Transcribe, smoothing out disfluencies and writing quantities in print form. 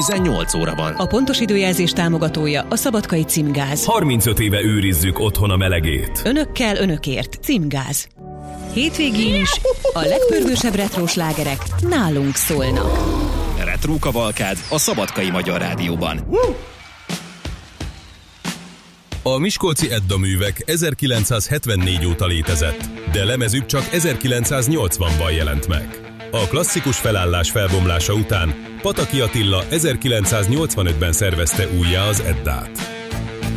18 óra van. A pontos időjelzés támogatója a Szabadkai Címgáz. 35 éve őrizzük otthon a melegét. Önökkel, önökért. Címgáz. Hétvégén is a legpörgősebb retro slágerek nálunk szólnak. Retro kavalkád a Szabadkai Magyar Rádióban. A miskolci Edda művek 1974 óta létezett, de lemezük csak 1980-ban jelent meg. A klasszikus felállás felbomlása után Pataki Attila 1985-ben szervezte újjá az Eddát.